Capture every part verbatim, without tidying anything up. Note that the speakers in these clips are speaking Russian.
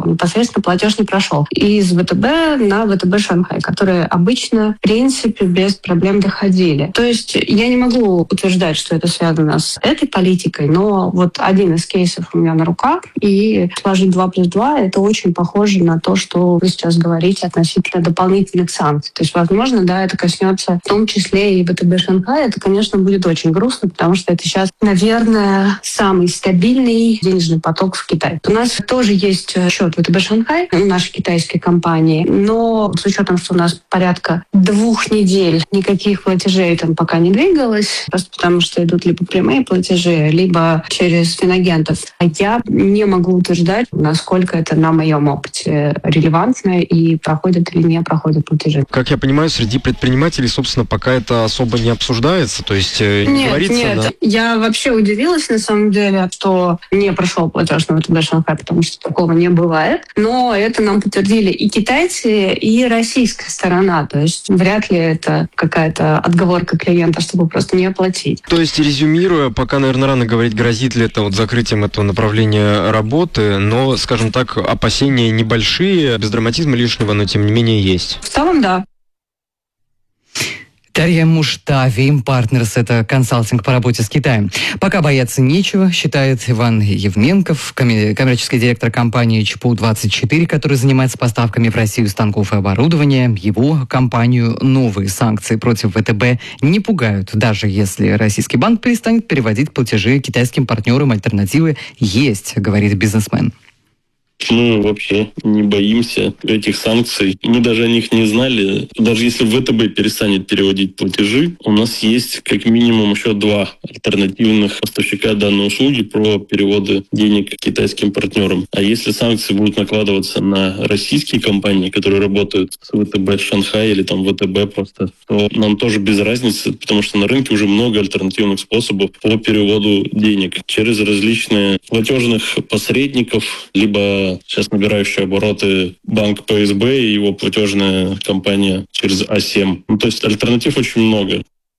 непосредственно платеж не прошел. И из ВТБ на ВТБ Шанхай, которые обычно, в принципе, без проблем доходили. То есть я не могу утверждать, что это связано с этой политикой, но вот один из кейсов у меня на руках, и сложить два плюс два, это очень похоже на то, что вы сейчас говорите относительно дополнительных санкций. То есть, возможно, да, это коснется в том числе и ВТБ Шанхай. Это, конечно, будет очень грустно, потому что это сейчас, наверное, самый стабильный денежный поток в Китай. У нас тоже есть счет ВТБ Шанхай, нашей китайской компании, но с учетом, что у нас порядка двух недель никаких платежей там пока не двигалось, просто потому что идут либо прямые платежи, либо через финагентов. Я не могу утверждать, насколько это на моем опыте релевантно и проходят или не проходят платежи. Как я понимаю, среди предпринимателей, собственно, пока это особо не обсуждается, то есть не нет, говорится... Нет, да? Я вообще удивилась, на самом деле, что не прошел платеж на ВТБ Шанхай, потому что такого не бывает. Но это нам подтвердили и китайцы, и российская сторона. То есть вряд ли это какая-то отговорка клиента, чтобы просто не оплатить. То есть, резюмируя, пока, наверное, рано говорить, грозит ли это вот закрытием этого направления работы, но, скажем так, опасения небольшие, без драматизма лишнего, но тем не менее есть. В целом, да. Дарья Муштафи, партнерс, это консалтинг по работе с Китаем. Пока бояться нечего, считает Иван Евменков, коммерческий директор компании ЧПУ двадцать четыре, который занимается поставками в Россию станков и оборудования. Его компанию новые санкции против ВТБ не пугают, даже если российский банк перестанет переводить платежи китайским партнерам. Альтернативы есть, говорит бизнесмен. Мы вообще не боимся этих санкций. Мы даже о них не знали. Даже если ВТБ перестанет переводить платежи, у нас есть как минимум еще два альтернативных поставщика данной услуги про переводы денег китайским партнерам. А если санкции будут накладываться на российские компании, которые работают с ВТБ Шанхай или там ВТБ просто, то нам тоже без разницы, потому что на рынке уже много альтернативных способов по переводу денег через различные платежных посредников, либо сейчас набирающий обороты банк Пэ Эс Бэ и его платежная компания через А семь. Ну, то есть альтернатив очень много.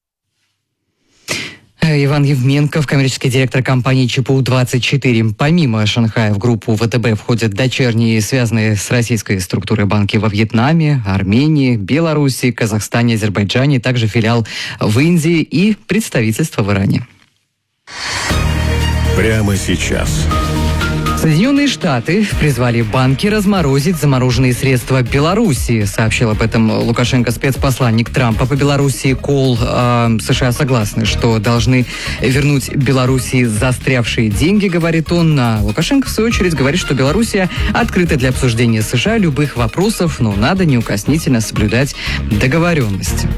Иван Евменков, коммерческий директор компании ЧПУ двадцать четыре. Помимо Шанхая в группу ВТБ входят дочерние, связанные с российской структурой банки во Вьетнаме, Армении, Беларуси, Казахстане, Азербайджане, также филиал в Индии и представительство в Иране. Прямо сейчас. Соединенные Штаты призвали банки разморозить замороженные средства Белоруссии. Сообщил об этом Лукашенко, спецпосланник Трампа по Белоруссии Кол. Э, США согласны, что должны вернуть Белоруссии застрявшие деньги, говорит он. А Лукашенко, в свою очередь, говорит, что Белоруссия открыта для обсуждения США любых вопросов, но надо неукоснительно соблюдать договоренности.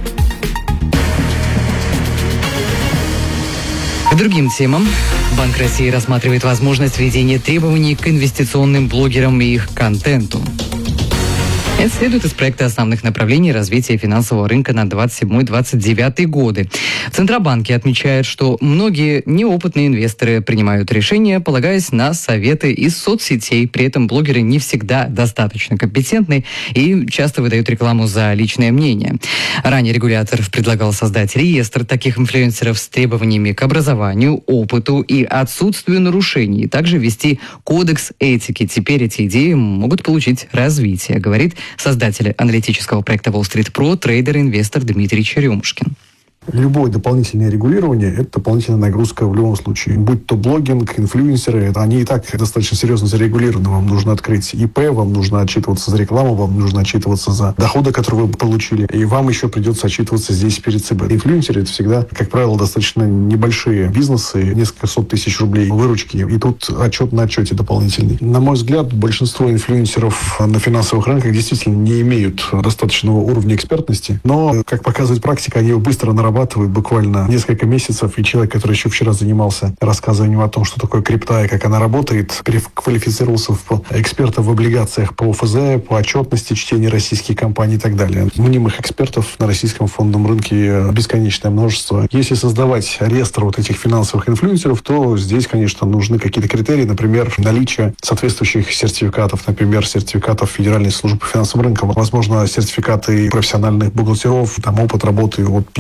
К другим темам. Банк России рассматривает возможность введения требований к инвестиционным блогерам и их контенту. Это следует из проекта основных направлений развития финансового рынка на двадцать седьмой - двадцать девятый годы. В Центробанке отмечают, что многие неопытные инвесторы принимают решения, полагаясь на советы из соцсетей. При этом блогеры не всегда достаточно компетентны и часто выдают рекламу за личное мнение. Ранее регулятор предлагал создать реестр таких инфлюенсеров с требованиями к образованию, опыту и отсутствию нарушений. Также ввести кодекс этики. Теперь эти идеи могут получить развитие, говорит создатель аналитического проекта Wall Street Pro, трейдер и инвестор Дмитрий Черемушкин. Любое дополнительное регулирование – это дополнительная нагрузка в любом случае. Будь то блогинг, инфлюенсеры, это они и так достаточно серьезно зарегулированы. Вам нужно открыть И Пэ, вам нужно отчитываться за рекламу, вам нужно отчитываться за доходы, которые вы получили, и вам еще придется отчитываться здесь перед Цэ Бэ. Инфлюенсеры – это всегда, как правило, достаточно небольшие бизнесы, несколько сот тысяч рублей выручки, и тут отчет на отчете дополнительный. На мой взгляд, большинство инфлюенсеров на финансовых рынках действительно не имеют достаточного уровня экспертности, но, как показывает практика, они его быстро нарабатывают буквально несколько месяцев, и человек, который еще вчера занимался рассказыванием о том, что такое крипта и как она работает, переквалифицировался в эксперта в облигациях по Эф Зэ, по отчетности, чтения российских компаний и так далее. Мнимых экспертов на российском фондовом рынке бесконечное множество. Если создавать реестр вот этих финансовых инфлюенсеров, то здесь, конечно, нужны какие-то критерии, например, наличие соответствующих сертификатов, например, сертификатов Федеральной службы по финансовым рынкам, возможно, сертификаты профессиональных бухгалтеров, там опыт работы от пяти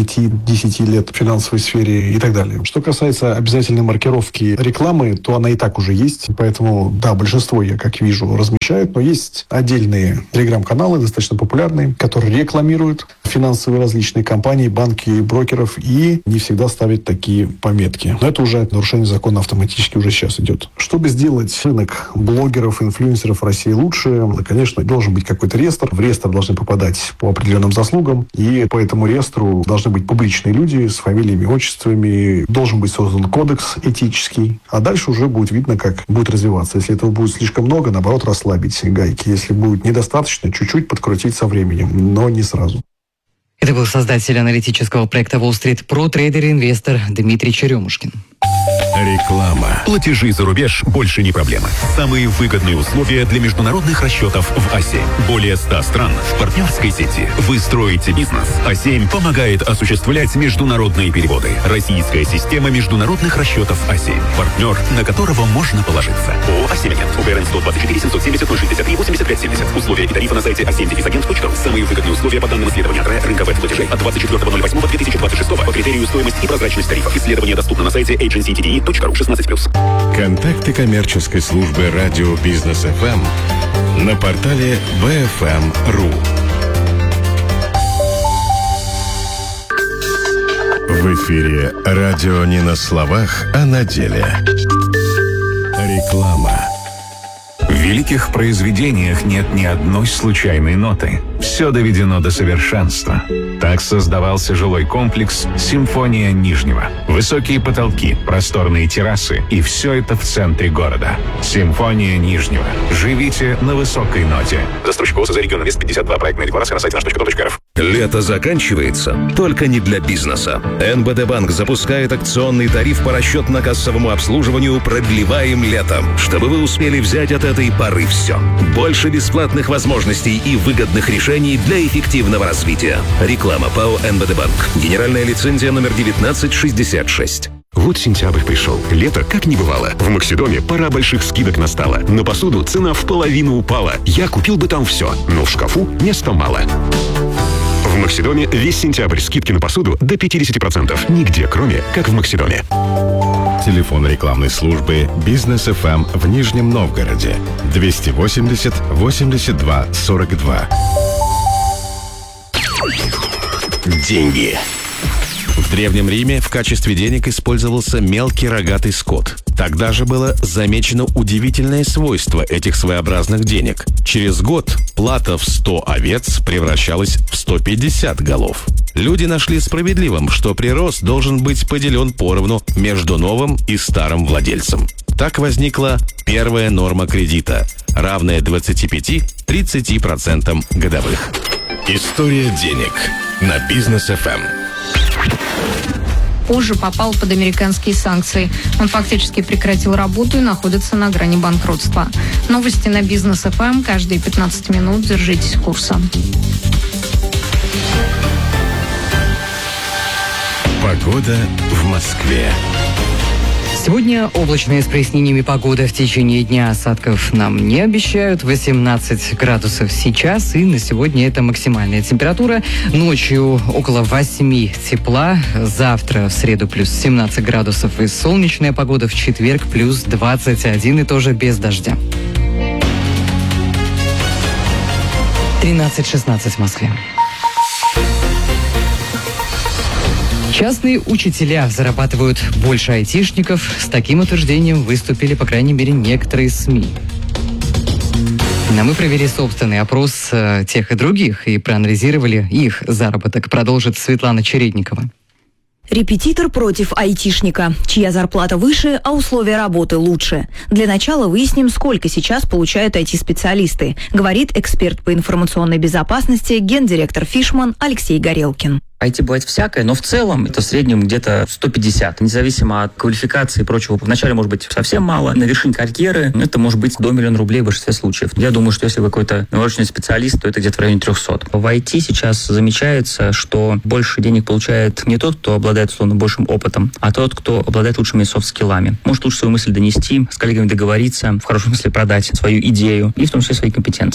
десяти лет в финансовой сфере и так далее. Что касается обязательной маркировки рекламы, то она и так уже есть. Поэтому, да, большинство, я как вижу, размещают, но есть отдельные телеграм-каналы, достаточно популярные, которые рекламируют финансовые различные компании, банки, брокеров, и не всегда ставят такие пометки. Но это уже нарушение закона автоматически уже сейчас идет. Чтобы сделать рынок блогеров, инфлюенсеров в России лучше, конечно, должен быть какой-то реестр. В реестр должны попадать по определенным заслугам, и по этому реестру должны быть публичные люди с фамилиями, отчествами. Должен быть создан кодекс этический, а дальше уже будет видно, как будет развиваться. Если этого будет слишком много, наоборот, расслабить гайки. Если будет недостаточно, чуть-чуть подкрутить со временем, но не сразу. Это был создатель аналитического проекта Wall Street Pro, трейдер и инвестор Дмитрий Черемушкин. Реклама. Платежи за рубеж больше не проблема. Самые выгодные условия для международных расчетов в а семь. Более ста стран в партнерской сети. Вы строите бизнес. а семь помогает осуществлять международные переводы. Российская система международных расчетов а семь. Партнер, на которого можно положиться. ООО «а семь Агент». УГРН сто двадцать четыре семьсот семьдесят ноль шестьдесят три восемьдесят пять семьдесят. Условия и тарифы на сайте а семь агент точка ру. Самые выгодные условия по данным исследования рынка веб-платежей от двадцать четвёртого ноль восьмого две тысячи двадцать шестого по критерию стоимость и прозрачность тарифов. Исследование доступно на сайте эйдженси ти ди и точка ру шестнадцать плюс. Контакты коммерческой службы радио Бизнес эф эм на портале би эф эм точка ру. В эфире радио не на словах, а на деле. Реклама. В великих произведениях нет ни одной случайной ноты. Все доведено до совершенства. Так создавался жилой комплекс «Симфония Нижнего». Высокие потолки, просторные террасы, и все это в центре города. «Симфония Нижнего». Живите на высокой ноте. Застройщик ООО «За регион Инвест пятьдесят два». Проектная декларация на сайте наш точка дом точка эр эф. Лето заканчивается, только не для бизнеса. эн бэ дэ Банк запускает акционный тариф по расчетно-кассовому обслуживанию «Продлеваем летом», чтобы вы успели взять от этой поры все. Больше бесплатных возможностей и выгодных решений для эффективного развития. Реклама ПАО эн бэ дэ Банк. Генеральная лицензия номер девятнадцать шестьдесят шесть. Вот сентябрь пришел. Лето как не бывало. В Максидоме пора больших скидок настала. На посуду цена в половину упала. Я купил бы там все, но в шкафу места мало. В Максидоме весь сентябрь скидки на посуду до пятьдесят процентов. Нигде, кроме как в Максидоме. Телефон рекламной службы Бизнес эф эм в Нижнем Новгороде двести восемьдесят восемьдесят два сорок два. Деньги. В Древнем Риме в качестве денег использовался мелкий рогатый скот. Тогда же было замечено удивительное свойство этих своеобразных денег. Через год плата в сто овец превращалась в сто пятьдесят голов. Люди нашли справедливым, что прирост должен быть поделен поровну между новым и старым владельцем. Так возникла первая норма кредита, равная двадцати пяти - тридцати процентам годовых. История денег на Бизнес эф эм. Позже попал под американские санкции. Он фактически прекратил работу и находится на грани банкротства. Новости на Бизнес эф эм каждые пятнадцать минут. Держитесь курса. Погода в Москве. Сегодня облачная с прояснениями погода. В течение дня осадков нам не обещают. восемнадцать градусов сейчас. И на сегодня это максимальная температура. Ночью около восьми тепла. Завтра в среду плюс семнадцать градусов и солнечная погода. В четверг плюс двадцать один и тоже без дождя. тринадцать шестнадцать в Москве. Частные учителя зарабатывают больше айтишников. С таким утверждением выступили, по крайней мере, некоторые СМИ. Но мы провели собственный опрос э, тех и других и проанализировали их заработок. Продолжит Светлана Чередникова. Репетитор против айтишника. Чья зарплата выше, а условия работы лучше. Для начала выясним, сколько сейчас получают ай ти-специалисты, говорит эксперт по информационной безопасности, гендиректор Фишман Алексей Горелкин. ай ти бывает всякое, но в целом это в среднем где-то сто пятьдесят. Независимо от квалификации и прочего. Вначале может быть совсем мало. На вершине карьеры это может быть до миллиона рублей в большинстве случаев. Я думаю, что если вы какой-то научный специалист, то это где-то в районе трехсот. В ай ти сейчас замечается, что больше денег получает не тот, кто обладает условно большим опытом, а тот, кто обладает лучшими софт-скиллами. Может лучше свою мысль донести, с коллегами договориться, в хорошем смысле продать свою идею и в том числе свои компетенции.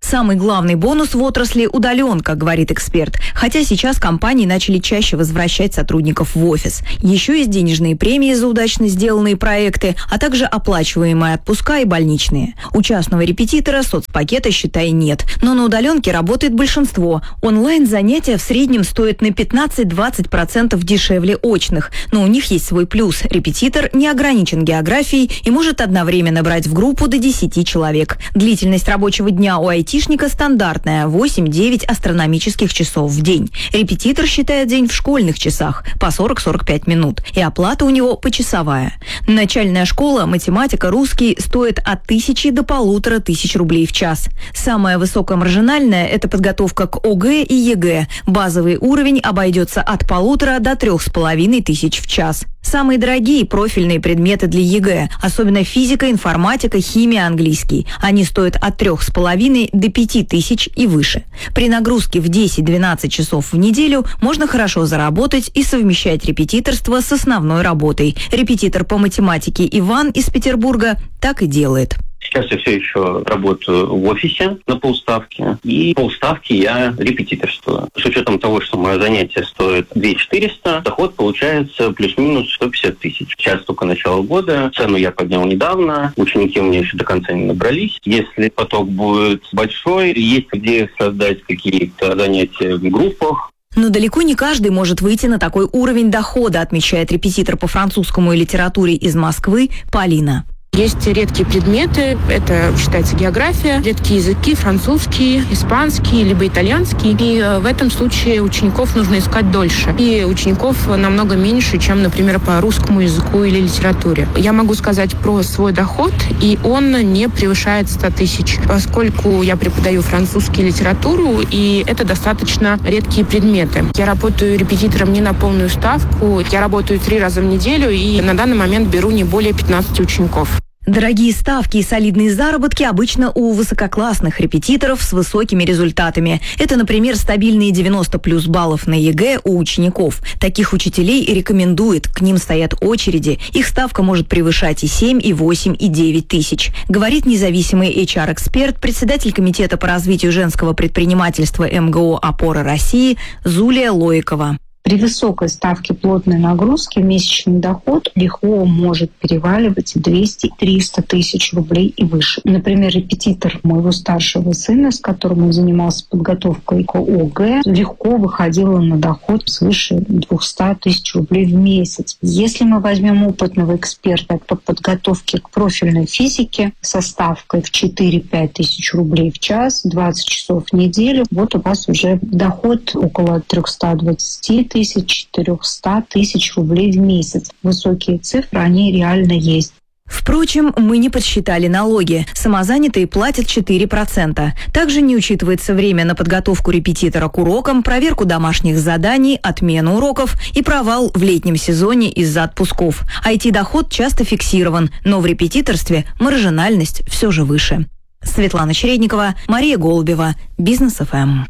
Самый главный бонус в отрасли – удаленка, говорит эксперт. Хотя сейчас компании начали чаще возвращать сотрудников в офис. Еще есть денежные премии за удачно сделанные проекты, а также оплачиваемые отпуска и больничные. У частного репетитора соцпакета, считай, нет. Но на удаленке работает большинство. Онлайн-занятия в среднем стоят на пятнадцать-двадцать процентов дешевле очных. Но у них есть свой плюс. Репетитор не ограничен географией и может одновременно брать в группу до десяти человек. Длительность рабочего дня у ай ти-шника стандартная – восемь-девять астрономических часов в день. Репетитор считает день в школьных часах – по сорок-сорок пять минут. И оплата у него почасовая. Начальная школа, математика, русский стоит от тысячи до полутора тысяч рублей в час. Самая высокая маржинальная – это подготовка к о гэ и е гэ. Базовый уровень обойдется от полутора до трех с половиной тысяч в час. Самые дорогие профильные предметы для е гэ, особенно физика, информатика, химия, английский. Они стоят от трех с половиной до пяти тысяч и выше. При нагрузке в десять-двенадцать часов в неделю можно хорошо заработать и совмещать репетиторство с основной работой. Репетитор по математике Иван из Петербурга так и делает. Сейчас я все еще работаю в офисе на полставки, и полставки я репетиторствую. С учетом того, что мое занятие стоит две тысячи четыреста, доход получается плюс-минус сто пятьдесят тысяч. Сейчас только начало года, цену я поднял недавно, ученики у меня еще до конца не набрались. Если поток будет большой, есть идея создать какие-то занятия в группах. Но далеко не каждый может выйти на такой уровень дохода, отмечает репетитор по французскому и литературе из Москвы Полина. Есть редкие предметы, это считается география, редкие языки, французский, испанский, либо итальянский. И в этом случае учеников нужно искать дольше. И учеников намного меньше, чем, например, по русскому языку или литературе. Я могу сказать про свой доход, и он не превышает ста тысяч, поскольку я преподаю французский и литературу, и это достаточно редкие предметы. Я работаю репетитором не на полную ставку, я работаю три раза в неделю, и на данный момент беру не более пятнадцати учеников. Дорогие ставки и солидные заработки обычно у высококлассных репетиторов с высокими результатами. Это, например, стабильные девяносто плюс баллов на е гэ у учеников. Таких учителей рекомендуют, к ним стоят очереди. Их ставка может превышать и семь, и восемь, и девять тысяч. Говорит независимый эйч ар-эксперт, председатель Комитета по развитию женского предпринимательства эм гэ о «Опора России» Зулия Лоикова. При высокой ставке плотной нагрузки месячный доход легко может переваливать двести-триста тысяч рублей и выше. Например, репетитор моего старшего сына, с которым он занимался подготовкой к о гэ, легко выходила на доход свыше двухсот тысяч рублей в месяц. Если мы возьмем опытного эксперта по подготовке к профильной физике со ставкой в четыре-пять тысяч рублей в час, двадцать часов в неделю, вот у вас уже доход около триста двадцать тысяч, четыреста тысяч рублей в месяц. Высокие цифры, они реально есть. Впрочем, мы не подсчитали налоги. Самозанятые платят четыре процента. Также не учитывается время на подготовку репетитора к урокам, проверку домашних заданий, отмену уроков и провал в летнем сезоне из-за отпусков. ай ти-доход часто фиксирован, но в репетиторстве маржинальность все же выше. Светлана Чередникова, Мария Голубева, Бизнес эф эм.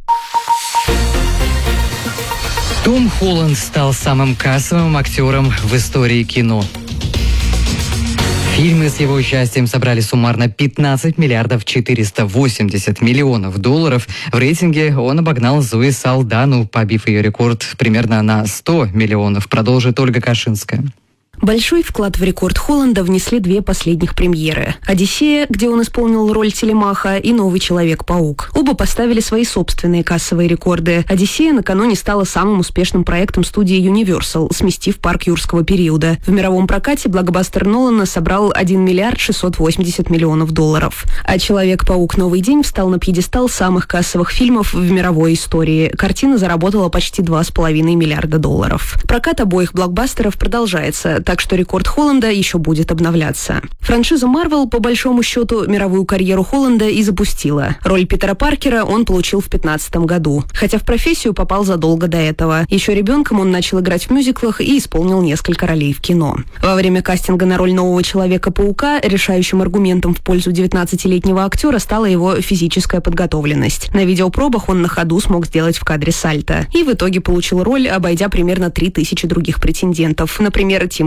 Том Холланд стал самым кассовым актером в истории кино. Фильмы с его участием собрали суммарно пятнадцать миллиардов четыреста восемьдесят миллионов долларов. В рейтинге он обогнал Зои Салдану, побив ее рекорд примерно на сто миллионов, продолжит Ольга Кашинская. Большой вклад в рекорд Холланда внесли две последних премьеры. «Одиссея», где он исполнил роль Телемаха, и «Новый Человек-паук». Оба поставили свои собственные кассовые рекорды. «Одиссея» накануне стала самым успешным проектом студии Universal, сместив парк юрского периода. В мировом прокате блокбастер Нолана собрал один миллиард шестьсот восемьдесят миллионов долларов. А «Человек-паук. Новый день» встал на пьедестал самых кассовых фильмов в мировой истории. Картина заработала почти два с половиной миллиарда долларов. Прокат обоих блокбастеров продолжается, так что рекорд Холланда еще будет обновляться. Франшиза Marvel, по большому счету, мировую карьеру Холланда и запустила. Роль Питера Паркера он получил в пятнадцатом году, хотя в профессию попал задолго до этого. Еще ребенком он начал играть в мюзиклах и исполнил несколько ролей в кино. Во время кастинга на роль нового Человека-паука решающим аргументом в пользу девятнадцатилетнего актера стала его физическая подготовленность. На видеопробах он на ходу смог сделать в кадре сальто. И в итоге получил роль, обойдя примерно три тысячи других претендентов. Например, Тимоти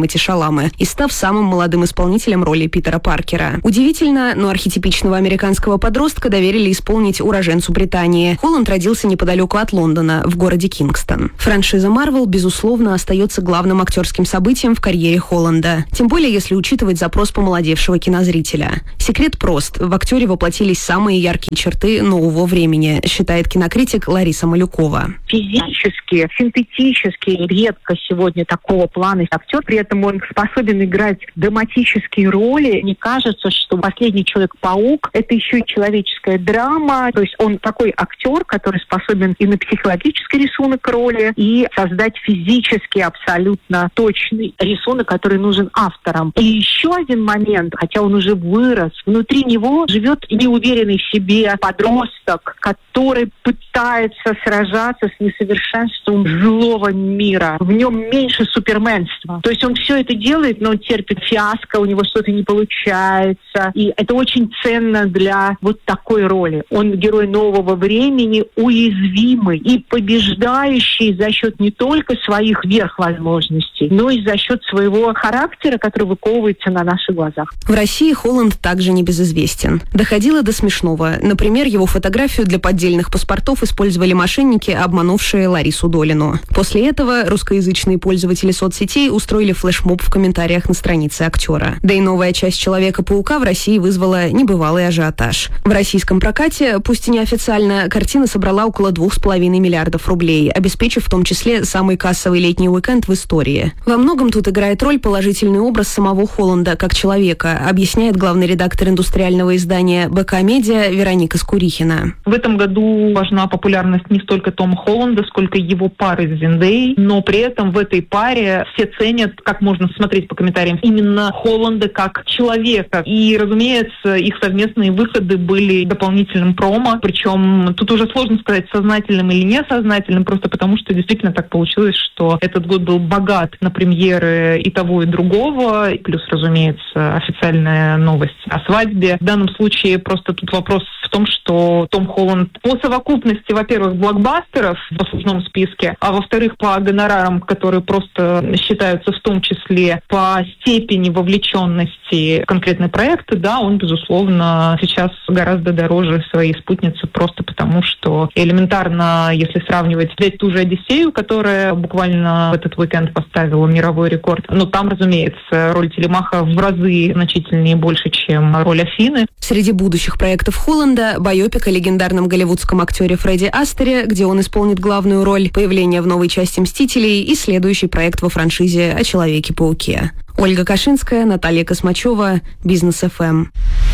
Тимоти Шаламе и став самым молодым исполнителем роли Питера Паркера. Удивительно, но архетипичного американского подростка доверили исполнить уроженцу Британии. Холланд родился неподалеку от Лондона, в городе Кингстон. Франшиза Марвел, безусловно, остается главным актерским событием в карьере Холланда. Тем более, если учитывать запрос помолодевшего кинозрителя. Секрет прост. В актере воплотились самые яркие черты нового времени, считает кинокритик Лариса Малюкова. Физически, синтетически редко сегодня такого плана актер. При этом он способен играть драматические роли. Не кажется, что «Последний Человек-паук» — это еще и человеческая драма. То есть он такой актер, который способен и на психологический рисунок роли, и создать физически абсолютно точный рисунок, который нужен авторам. И еще один момент, хотя он уже вырос, внутри него живет неуверенный в себе подросток, который пытается сражаться с несовершенством злого мира. В нем меньше суперменства. То есть он все это делает, но он терпит фиаско, у него что-то не получается. И это очень ценно для вот такой роли. Он герой нового времени, уязвимый и побеждающий за счет не только своих верхвозможностей, но и за счет своего характера, который выковывается на наших глазах. В России Холланд также небезызвестен. Доходило до смешного. Например, его фотографию для поддельных паспортов использовали мошенники, обманувшие Ларису Долину. После этого русскоязычные пользователи соцсетей устроили флешмоб в комментариях на странице актера. Да и новая часть Человека-паука в России вызвала небывалый ажиотаж. В российском прокате, пусть и неофициально, картина собрала около двух с половиной миллиардов рублей, обеспечив в том числе самый кассовый летний уикенд в истории. Во многом тут играет роль положительный образ самого Холланда как человека, объясняет главный редактор индустриального издания БК Медиа Вероника Скурихина. В этом году важна популярность не столько Тома Холланда, сколько его пары с Зендеей, но при этом в этой паре все ценят, как можно смотреть по комментариям, именно Холланда как человека. И, разумеется, их совместные выходы были дополнительным промо, причем тут уже сложно сказать, сознательным или несознательным, просто потому что действительно так получилось, что этот год был богат на премьеры и того, и другого, плюс, разумеется, официальная новость о свадьбе. В данном случае просто тут вопрос в том, что Том Холланд по совокупности, во-первых, блокбастеров в послужном списке, а во-вторых, по гонорарам, которые просто считаются в том числе по степени вовлеченности в конкретные проекты, да, он, безусловно, сейчас гораздо дороже своей спутницы, просто потому что элементарно, если сравнивать, взять ту же «Одиссею», которая буквально в этот уикенд поставила мировой рекорд, но там, разумеется, роль Телемаха в разы значительнее больше, чем роль Афины. Среди будущих проектов Холланда байопик о легендарном голливудском актере Фредди Астере, где он исполнит главную роль, появление в новой части «Мстителей» и следующий проект во франшизе о Человеке-пауке. Ольга Кашинская, Наталья Космачева, Бизнес эф эм.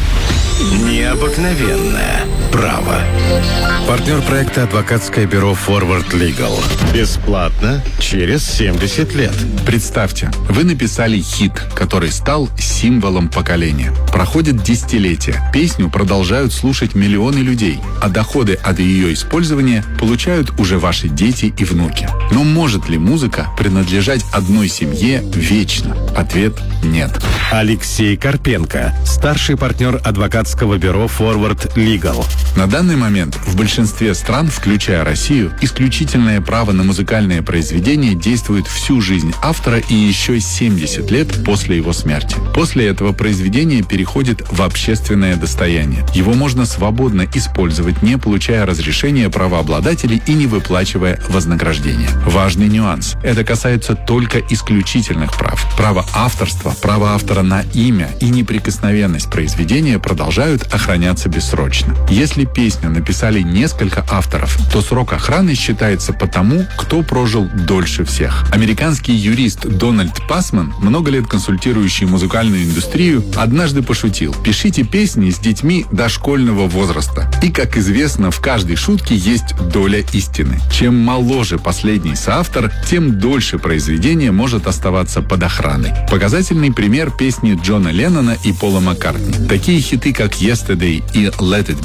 Необыкновенное право. Партнер проекта адвокатское бюро Forward Legal. Бесплатно через семьдесят лет. Представьте, вы написали хит, который стал символом поколения. Проходит десятилетия. Песню продолжают слушать миллионы людей, а доходы от ее использования получают уже ваши дети и внуки. Но может ли музыка принадлежать одной семье вечно? Ответ – нет. Алексей Карпенко, старший партнер адвокатского бюро Forward Legal. На данный момент в большинстве стран, включая Россию, исключительное право на музыкальное произведение действует всю жизнь автора и еще семьдесят лет после его смерти. После этого произведение переходит в общественное достояние. Его можно свободно использовать, не получая разрешения правообладателей и не выплачивая вознаграждения. Важный нюанс. Это касается только исключительных прав. Право авторства, право автора на имя и неприкосновенность произведения продолжают охраняться бессрочно. Если песню написали несколько авторов, то срок охраны считается по тому, кто прожил дольше всех. Американский юрист Дональд Пасман, много лет консультирующий музыкальную индустрию, однажды пошутил: «Пишите песни с детьми дошкольного возраста». И, как известно, в каждой шутке есть доля истины. Чем моложе последний соавтор, тем дольше произведение может оставаться под охраной. Показательный пример песни Джона Леннона и Пола Маккартни. Такие хиты, как «Yesterday» и «Let It Be» стали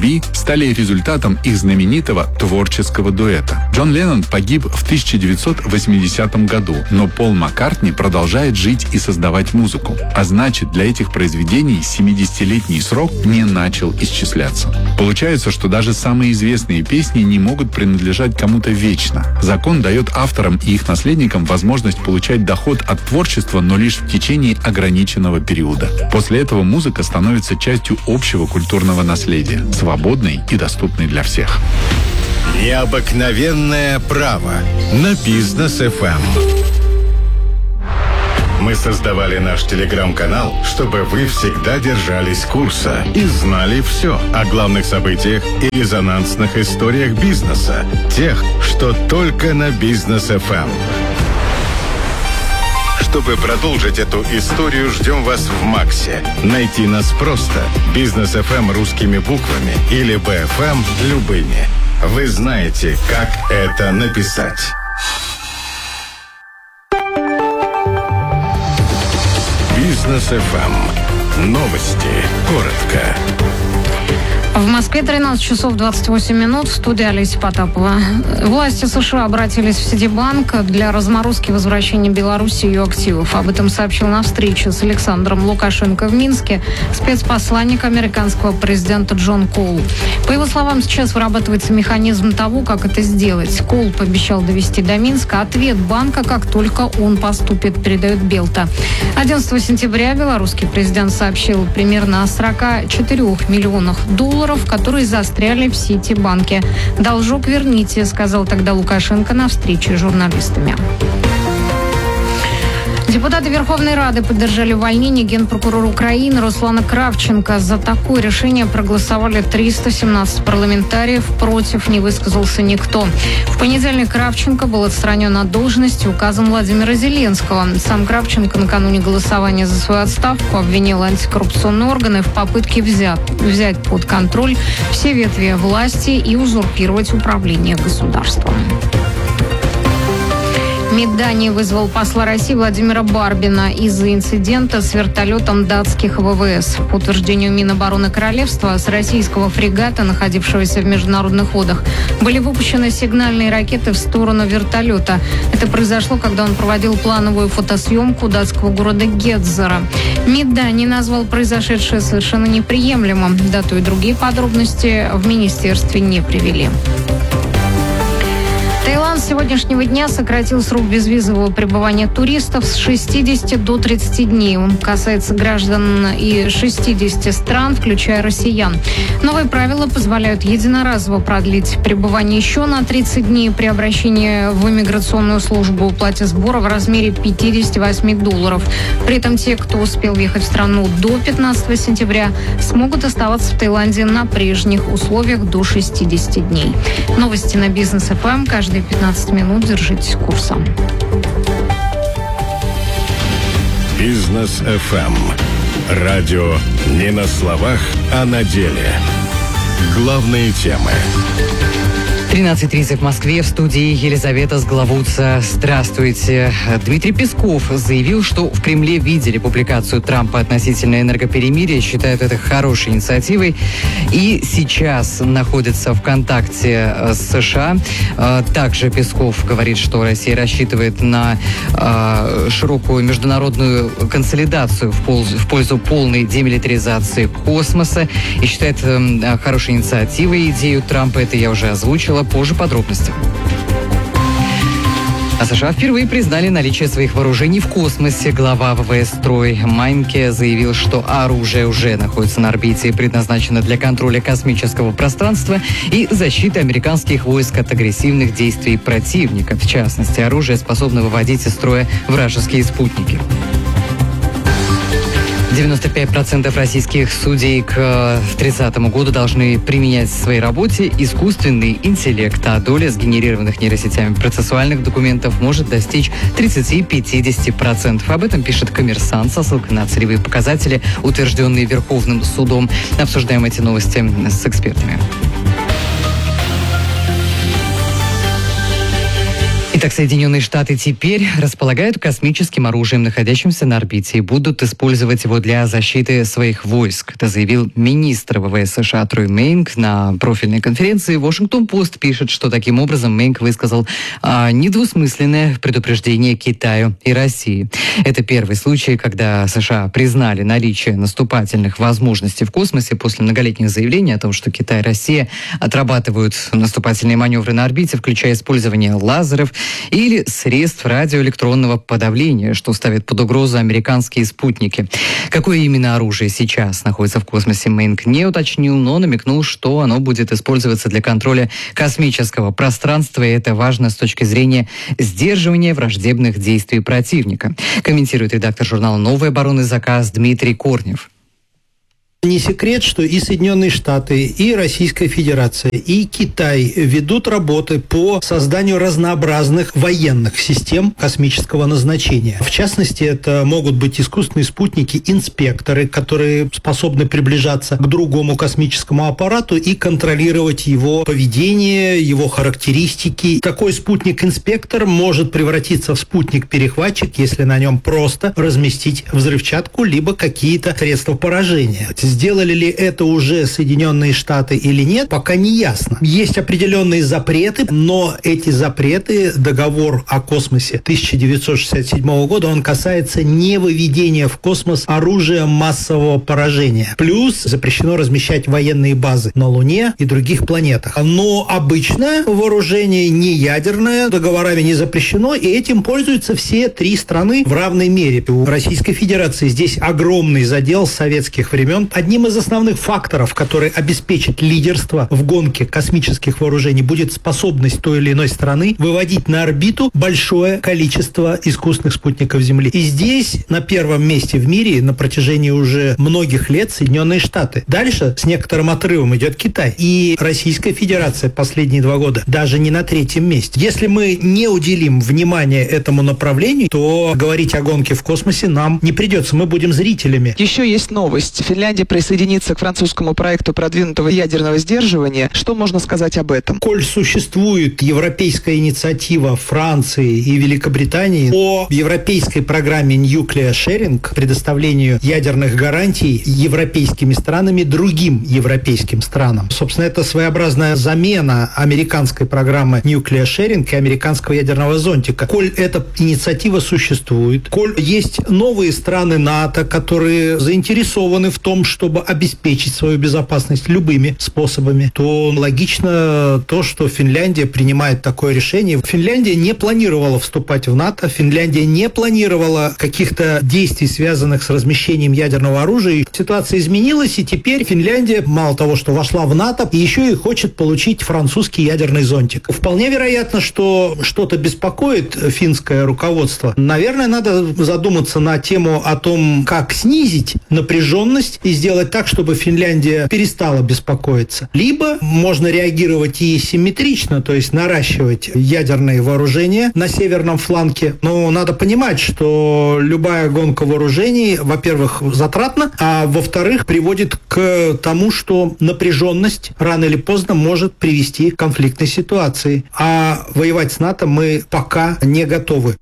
стали результатом их знаменитого творческого дуэта. Джон Леннон погиб в тысяча девятьсот восьмидесятом году, но Пол Маккартни продолжает жить и создавать музыку. А значит, для этих произведений семидесятилетний срок не начал исчисляться. Получается, что даже самые известные песни не могут принадлежать кому-то вечно. Закон дает авторам и их наследникам возможность получать доход от творчества, но лишь в течение ограниченного периода. После этого музыка становится частью общего культурного наследия, свободной и доступной для всех. Необыкновенное право на Бизнес эф эм. Мы создавали наш телеграм-канал, чтобы вы всегда держались курса и знали все о главных событиях и резонансных историях бизнеса, тех, что только на Бизнес эф эм. Чтобы продолжить эту историю, ждем вас в Максе. Найти нас просто. Бизнес эф эм русскими буквами или би эф эм любыми. Вы знаете, как это написать. Бизнес эф эм. Новости. Коротко. В Москве тринадцать часов двадцать восемь минут. В студии Олеся Потапова. Власти США обратились в Ситибанк для разморозки возвращения Беларуси ее активов. Об этом сообщил на встрече с Александром Лукашенко в Минске спецпосланник американского президента Джон Коул. По его словам, сейчас вырабатывается механизм того, как это сделать. Коул пообещал довести до Минска ответ банка, как только он поступит, передает Белта. одиннадцатого сентября белорусский президент сообщил примерно о сорока четырёх миллионах долларов, которые застряли в Ситибанке. «Должок верните», сказал тогда Лукашенко на встрече с журналистами. Депутаты Верховной Рады поддержали увольнение генпрокурора Украины Руслана Кравченко. За такое решение проголосовали триста семнадцать парламентариев. Против не высказался никто. В понедельник Кравченко был отстранен от должности указом Владимира Зеленского. Сам Кравченко накануне голосования за свою отставку обвинил антикоррупционные органы в попытке взять, взять под контроль все ветви власти и узурпировать управление государством. МИД Дании вызвал посла России Владимира Барбина из-за инцидента с вертолетом датских ВВС. По утверждению Минобороны Королевства, с российского фрегата, находившегося в международных водах, были выпущены сигнальные ракеты в сторону вертолета. Это произошло, когда он проводил плановую фотосъемку датского города Гетзера. МИД Дании назвал произошедшее совершенно неприемлемым. Дату и другие подробности в министерстве не привели. Таиланд с сегодняшнего дня сократил срок безвизового пребывания туристов с шестидесяти до тридцати дней. Он касается граждан и шестидесяти стран, включая россиян. Новые правила позволяют единоразово продлить пребывание еще на тридцать дней при обращении в иммиграционную службу, уплате сбора в размере пятьдесят восемь долларов. При этом те, кто успел въехать в страну до пятнадцатого сентября, смогут оставаться в Таиланде на прежних условиях до шестидесяти дней. Новости на Бизнес эф эм. Каждые пятнадцать минут держитесь курса. Бизнес эф эм. Радио не на словах, а на деле. Главные темы. тринадцать тридцать в Москве. В студии Елизавета Сглавутца. Здравствуйте. Дмитрий Песков заявил, что в Кремле видели публикацию Трампа относительно энергоперемирия, считают это хорошей инициативой и сейчас находится в контакте с США. Также Песков говорит, что Россия рассчитывает на широкую международную консолидацию в пользу полной демилитаризации космоса и считает хорошей инициативой идею Трампа. Это я уже озвучила. Позже подробности. А США впервые признали наличие своих вооружений в космосе. Глава ВВС Трой Майнке заявил, что оружие уже находится на орбите и предназначено для контроля космического пространства и защиты американских войск от агрессивных действий противника. В частности, оружие способно выводить из строя вражеские спутники. девяносто пять процентов российских судей к тридцатому году должны применять в своей работе искусственный интеллект, а доля сгенерированных нейросетями процессуальных документов может достичь тридцати-пятидесяти процентов. Об этом пишет «Коммерсант» со ссылкой на целевые показатели, утвержденные Верховным судом. Обсуждаем эти новости с экспертами. Итак, Соединенные Штаты теперь располагают космическим оружием, находящимся на орбите, и будут использовать его для защиты своих войск. Это заявил министр ВВС США Трой Мейнк на профильной конференции. Вашингтон-Пост пишет, что таким образом Мейнк высказал а, недвусмысленное предупреждение Китаю и России. Это первый случай, когда США признали наличие наступательных возможностей в космосе после многолетних заявлений о том, что Китай и Россия отрабатывают наступательные маневры на орбите, включая использование лазеров или средств радиоэлектронного подавления, что ставит под угрозу американские спутники. Какое именно оружие сейчас находится в космосе, Мейнк не уточнил, но намекнул, что оно будет использоваться для контроля космического пространства, и это важно с точки зрения сдерживания враждебных действий противника, комментирует редактор журнала «Новый оборонный заказ» Дмитрий Корнев. Не секрет, что и Соединенные Штаты, и Российская Федерация, и Китай ведут работы по созданию разнообразных военных систем космического назначения. В частности, это могут быть искусственные спутники-инспекторы, которые способны приближаться к другому космическому аппарату и контролировать его поведение, его характеристики. Такой спутник-инспектор может превратиться в спутник-перехватчик, если на нем просто разместить взрывчатку либо какие-то средства поражения. Сделали ли это уже Соединенные Штаты или нет, пока не ясно. Есть определенные запреты, но эти запреты, договор о космосе тысяча девятьсот шестьдесят седьмого года, он касается не выведения в космос оружия массового поражения. Плюс запрещено размещать военные базы на Луне и других планетах. Но обычное вооружение, не ядерное, договорами не запрещено, и этим пользуются все три страны в равной мере. У Российской Федерации здесь огромный задел с советских времен. Одним из основных факторов, который обеспечит лидерство в гонке космических вооружений, будет способность той или иной страны выводить на орбиту большое количество искусственных спутников Земли. И здесь на первом месте в мире на протяжении уже многих лет Соединенные Штаты. Дальше с некоторым отрывом идет Китай. И Российская Федерация последние два года даже не на третьем месте. Если мы не уделим внимания этому направлению, то говорить о гонке в космосе нам не придется. Мы будем зрителями. Еще есть новость. Финляндия присоединиться к французскому проекту продвинутого ядерного сдерживания. Что можно сказать об этом? Коль существует европейская инициатива Франции и Великобритании о европейской программе Nuclear Sharing, предоставлению ядерных гарантий европейскими странами другим европейским странам. Собственно, это своеобразная замена американской программы Nuclear Sharing и американского ядерного зонтика. Коль эта инициатива существует, коль есть новые страны НАТО, которые заинтересованы в том, чтобы обеспечить свою безопасность любыми способами, то логично то, что Финляндия принимает такое решение. Финляндия не планировала вступать в НАТО, Финляндия не планировала каких-то действий, связанных с размещением ядерного оружия. Ситуация изменилась, и теперь Финляндия, мало того, что вошла в НАТО, еще и хочет получить французский ядерный зонтик. Вполне вероятно, что что-то беспокоит финское руководство. Наверное, надо задуматься на тему о том, как снизить напряженность и сделать так, чтобы Финляндия перестала беспокоиться. Либо можно реагировать и симметрично, то есть наращивать ядерные вооружения на северном фланге. Но надо понимать, что любая гонка вооружений, во-первых, затратна, а во-вторых, приводит к тому, что напряженность рано или поздно может привести к конфликтной ситуации. А воевать с НАТО мы пока не готовы.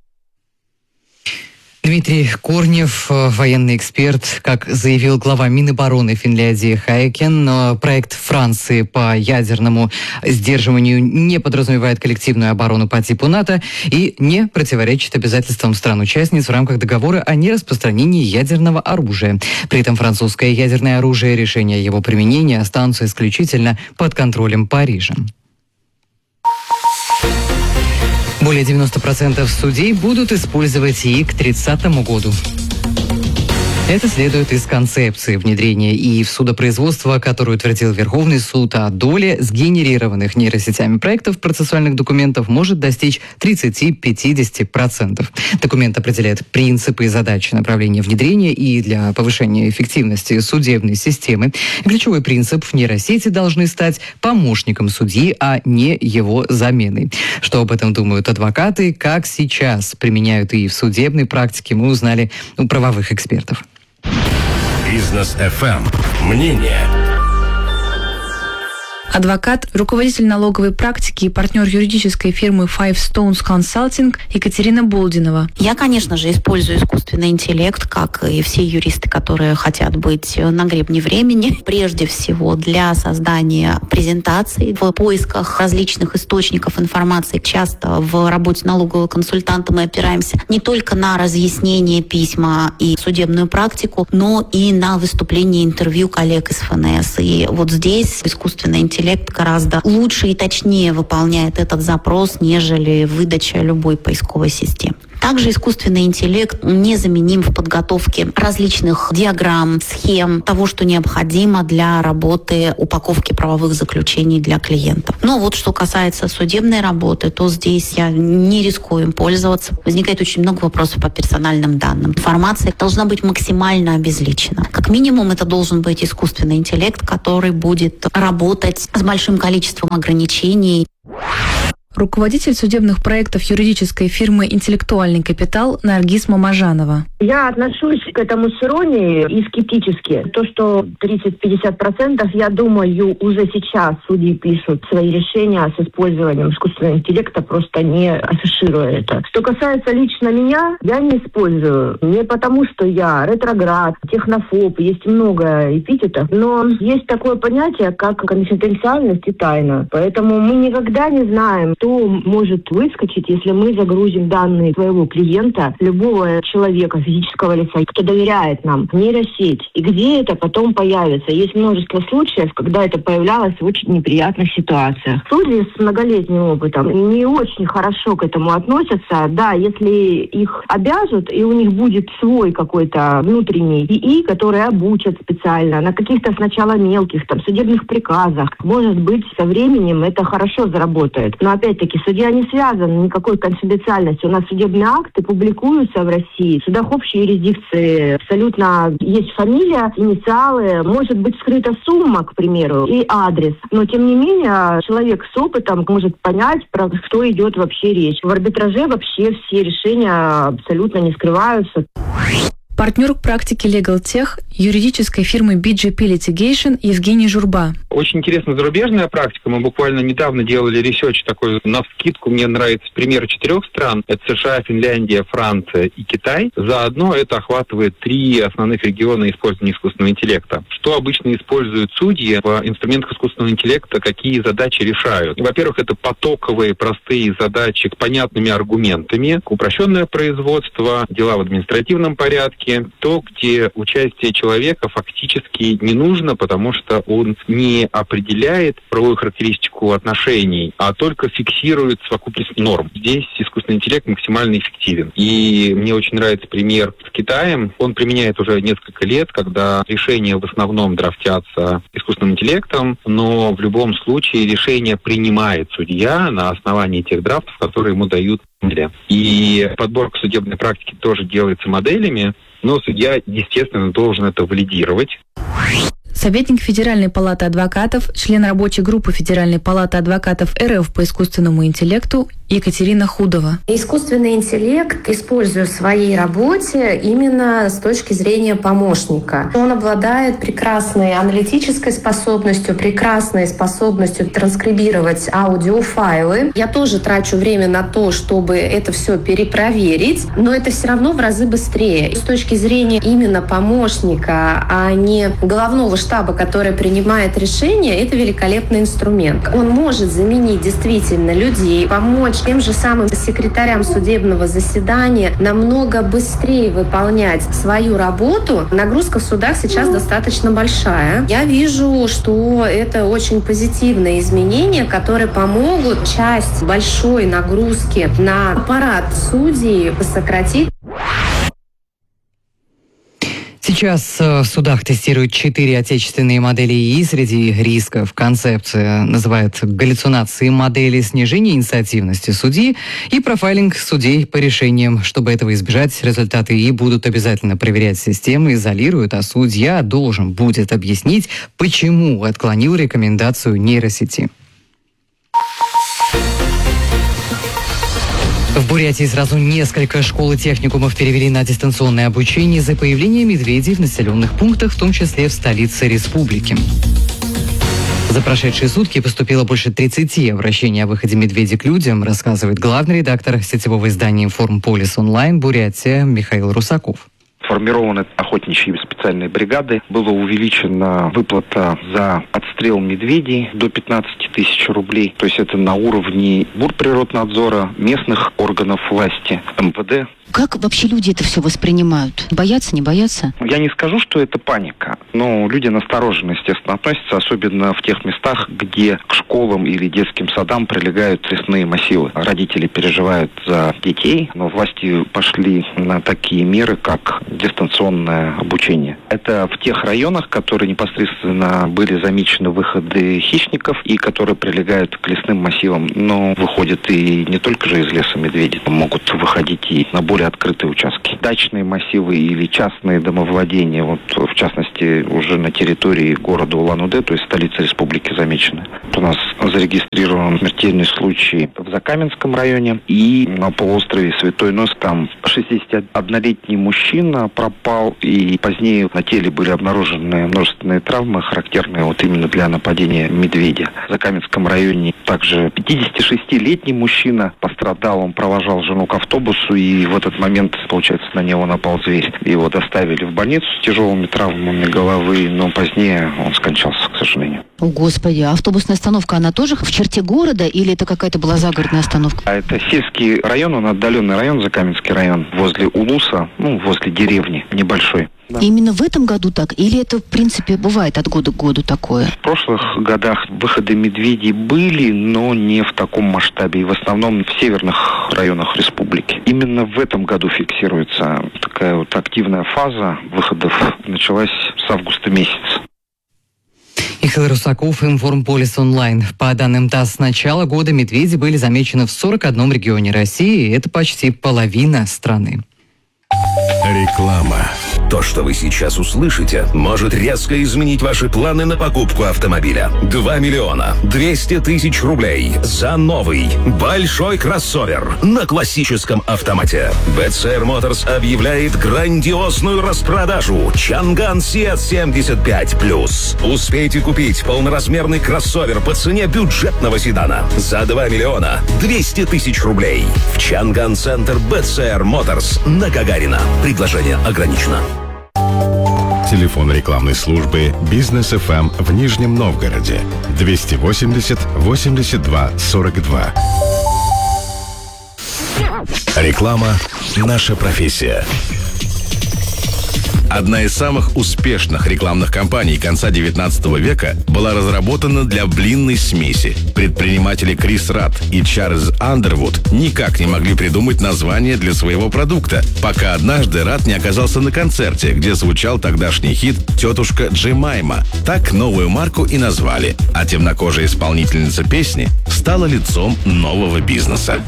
Дмитрий Корнев, военный эксперт, как заявил глава Минобороны Финляндии Хайкен, проект Франции по ядерному сдерживанию не подразумевает коллективную оборону по типу НАТО и не противоречит обязательствам стран-участниц в рамках договора о нераспространении ядерного оружия. При этом французское ядерное оружие, решения его применения останутся исключительно под контролем Парижа. Более девяносто процентов судей будут использовать ИИ к тридцатому году. Это следует из концепции внедрения ИИ в судопроизводство, которую утвердил Верховный суд, а доля сгенерированных нейросетями проектов процессуальных документов может достичь тридцать-пятьдесят процентов. Документ определяет принципы и задачи направления внедрения и для повышения эффективности судебной системы. Ключевой принцип: в нейросети должны стать помощником судьи, а не его заменой. Что об этом думают адвокаты, как сейчас применяют ИИ в судебной практике, мы узнали у правовых экспертов. Бизнес эф эм. Мнение. Адвокат, руководитель налоговой практики и партнер юридической фирмы Five Stones Consulting Екатерина Болдинова. Я, конечно же, использую искусственный интеллект, как и все юристы, которые хотят быть на гребне времени. Прежде всего для создания презентаций в поисках различных источников информации. Часто в работе налогового консультанта мы опираемся не только на разъяснение письма и судебную практику, но и на выступление, интервью коллег из эф эн эс. И вот здесь искусственный интеллект Интеллект гораздо лучше и точнее выполняет этот запрос, нежели выдача любой поисковой системы. Также искусственный интеллект незаменим в подготовке различных диаграмм, схем, того, что необходимо для работы, упаковки правовых заключений для клиентов. Но вот что касается судебной работы, то здесь я не рискую им пользоваться. Возникает очень много вопросов по персональным данным. Информация должна быть максимально обезличена. Как минимум, это должен быть искусственный интеллект, который будет работать с большим количеством ограничений. Руководитель судебных проектов юридической фирмы «Интеллектуальный капитал» Наргиз Мамажанова. Я отношусь к этому с иронией и скептически. То, что тридцать-пятьдесят процентов, я думаю, уже сейчас судьи пишут свои решения с использованием искусственного интеллекта, просто не афишируя это. Что касается лично меня, я не использую. Не потому, что я ретроград, технофоб, есть много эпитетов, но есть такое понятие, как конфиденциальность и тайна. Поэтому мы никогда не знаем, что может выскочить, если мы загрузим данные своего клиента, любого человека, физического лица, кто доверяет нам, в нейросеть. И где это потом появится? Есть множество случаев, когда это появлялось в очень неприятных ситуациях. Судьи с многолетним опытом не очень хорошо к этому относятся. Да, если их обяжут, и у них будет свой какой-то внутренний ИИ, который обучат специально на каких-то сначала мелких там судебных приказах. Может быть, со временем это хорошо заработает. Но опять Опять-таки, судья не связан никакой конфиденциальностью. У нас судебные акты публикуются в России. В судах общей юрисдикции абсолютно есть фамилия, инициалы, может быть скрыта сумма, к примеру, и адрес. Но, тем не менее, человек с опытом может понять, про что идет вообще речь. В арбитраже вообще все решения абсолютно не скрываются. Партнер практики Legal Tech юридической фирмы би джи пи Litigation Евгений Журба. Очень интересная зарубежная практика. Мы буквально недавно делали ресерч такой навскидку. Мне нравится пример четырех стран. Это США, Финляндия, Франция и Китай. Заодно это охватывает три основных региона использования искусственного интеллекта. Что обычно используют судьи в инструментах искусственного интеллекта, какие задачи решают? Во-первых, это потоковые, простые задачи с понятными аргументами, упрощенное производство, дела в административном порядке, то, где участие человека фактически не нужно, потому что он не определяет правовую характеристику отношений, а только фиксирует совокупность норм. Здесь искусственный интеллект максимально эффективен. И мне очень нравится пример с Китаем. Он применяет уже несколько лет, когда решения в основном драфтятся искусственным интеллектом, но в любом случае решение принимает судья на основании тех драфтов, которые ему дают. И подборка судебной практики тоже делается моделями, но судья, естественно, должен это валидировать. Советник Федеральной палаты адвокатов, член рабочей группы Федеральной палаты адвокатов эр эф по искусственному интеллекту Екатерина Худова. Искусственный интеллект использую в своей работе именно с точки зрения помощника. Он обладает прекрасной аналитической способностью, прекрасной способностью транскрибировать аудиофайлы. Я тоже трачу время на то, чтобы это все перепроверить, но это все равно в разы быстрее. С точки зрения именно помощника, а не головного штаба, который принимает решения, это великолепный инструмент. Он может заменить действительно людей, помочь тем же самым секретарям судебного заседания намного быстрее выполнять свою работу. Нагрузка в судах сейчас достаточно большая. Я вижу, что это очень позитивные изменения, которые помогут часть большой нагрузки на аппарат судей сократить. Сейчас в судах тестируют четыре отечественные модели ИИ. Среди рисков концепция называет галлюцинации модели, снижение инициативности судьи и профайлинг судей по решениям. Чтобы этого избежать, результаты ИИ будут обязательно проверять системы, изолируют, а судья должен будет объяснить, почему отклонил рекомендацию нейросети. В Бурятии сразу несколько школ и техникумов перевели на дистанционное обучение из-за появления медведей в населенных пунктах, в том числе в столице республики. За прошедшие сутки поступило больше тридцати обращений о выходе медведей к людям, рассказывает главный редактор сетевого издания «Информполис онлайн» Бурятия Михаил Русаков. Сформированы охотничьи специальные бригады. Была увеличена выплата за отстрел медведей до пятнадцати тысяч рублей. То есть это на уровне Бурприроднадзора, местных органов власти, эм вэ дэ. Как вообще люди это все воспринимают? Боятся, не боятся? Я не скажу, что это паника, но люди настороженно, естественно, относятся, особенно в тех местах, где к школам или детским садам прилегают лесные массивы. Родители переживают за детей, но власти пошли на такие меры, как дистанционное обучение. Это в тех районах, которые непосредственно были замечены выходы хищников и которые прилегают к лесным массивам, но выходят и не только же из леса медведи, могут выходить и на более открытые участки. Дачные массивы или частные домовладения, вот в частности уже на территории города Улан-Удэ, то есть столицы республики, замечены. У нас зарегистрирован смертельный случай в Закаменском районе и на полуострове Святой Нос. Там шестидесятиоднолетний мужчина пропал, и позднее на теле были обнаружены множественные травмы, характерные вот именно для нападения медведя. В Закаменском районе также пятидесятишестилетний мужчина пострадал, он провожал жену к автобусу, и в этот момент, получается, на него напал зверь. Его доставили в больницу с тяжелыми травмами головы, но позднее он скончался, к сожалению. О, Господи, а автобусная остановка, она тоже в черте города или это какая-то была загородная остановка? А это сельский район, он отдаленный район, Закаменский район, возле Улуса, ну, возле деревни, небольшой. Да. Именно в этом году так? Или это, в принципе, бывает от года к году такое? В прошлых годах выходы медведей были, но не в таком масштабе. И в основном в северных районах республики. Именно в этом году фиксируется такая вот активная фаза выходов. Началась с августа месяца. Михаил Русаков, Информполис онлайн. По данным ТАСС, с начала года медведи были замечены в сорок одном регионе России. Это почти половина страны. Реклама. То, что вы сейчас услышите, может резко изменить ваши планы на покупку автомобиля. два миллиона двести тысяч рублей за новый большой кроссовер на классическом автомате. би си ар Motors объявляет грандиозную распродажу Чанган Сиат семьдесят пять плюс. Успейте купить полноразмерный кроссовер по цене бюджетного седана за два миллиона двести тысяч рублей в Чанган Центр би си ар Motors на Гагарина. Предложение ограничено. Телефон рекламной службы «Бизнес эф эм» в Нижнем Новгороде двести восемьдесят восемьдесят два сорок два. Реклама «Наша профессия». Одна из самых успешных рекламных кампаний конца девятнадцатого века была разработана для блинной смеси. Предприниматели Крис Рад и Чарльз Андервуд никак не могли придумать название для своего продукта, пока однажды Рад не оказался на концерте, где звучал тогдашний хит «Тетушка Джемайма». Так новую марку и назвали, а темнокожая исполнительница песни стала лицом нового бизнеса.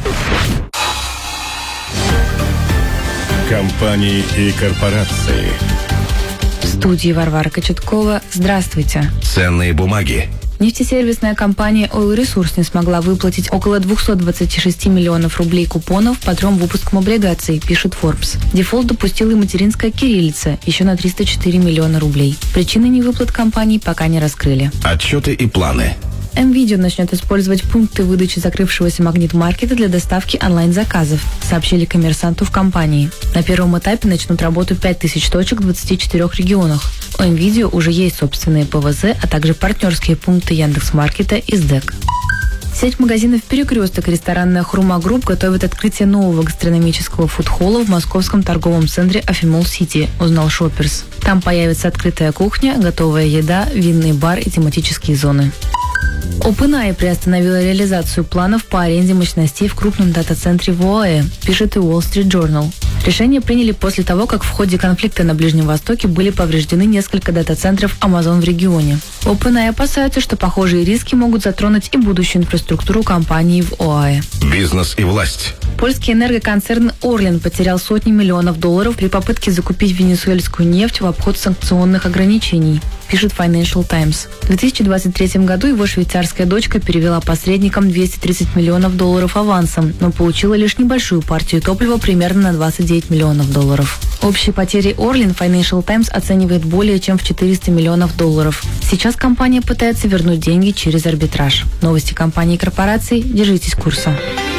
Компании и корпорации. В студии Варвара Кочеткова. Здравствуйте. Ценные бумаги. Нефтесервисная компания Oil Resource не смогла выплатить около двухсот двадцати шести миллионов рублей купонов по трем выпускам облигаций, пишет Forbes. Дефолт допустила и материнская кириллица, еще на триста четыре миллиона рублей. Причины невыплат компаний пока не раскрыли. Отчеты и планы. МВидео начнет использовать пункты выдачи закрывшегося магнит-маркета для доставки онлайн-заказов, сообщили коммерсанту в компании. На первом этапе начнут работу пять тысяч точек в двадцати четырёх регионах. У МВидео уже есть собственные ПВЗ, а также партнерские пункты Яндекс.Маркета и СДЭК. Сеть магазинов «Перекресток» и ресторанная «Хрума Групп» готовит открытие нового гастрономического фудхолла в московском торговом центре «Афимолл Сити», узнал Шопперс. Там появится открытая кухня, готовая еда, винный бар и тематические зоны. OpenAI приостановила реализацию планов по аренде мощностей в крупном дата-центре в ОАЭ, пишет и Wall Street Journal. Решение приняли после того, как в ходе конфликта на Ближнем Востоке были повреждены несколько дата-центров Amazon в регионе. OpenAI опасаются, что похожие риски могут затронуть и будущую инфраструктуру компании в ОАЭ. Бизнес и власть. Польский энергоконцерн «Орлен» потерял сотни миллионов долларов при попытке закупить венесуэльскую нефть в обход санкционных ограничений, пишет Financial Times. В две тысячи двадцать третьем году его швейцарская дочка перевела посредникам двести тридцать миллионов долларов авансом, но получила лишь небольшую партию топлива примерно на двадцать девять миллионов долларов. Общие потери Орлин Financial Times оценивает более чем в четыреста миллионов долларов. Сейчас компания пытается вернуть деньги через арбитраж. Новости компании и корпораций. Держитесь курса.